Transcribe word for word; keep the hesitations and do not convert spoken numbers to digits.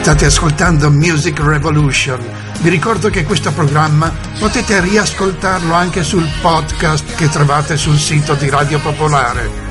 State ascoltando Music Revolution. Vi ricordo che questo programma potete riascoltarlo anche sul podcast che trovate sul sito di Radio Popolare.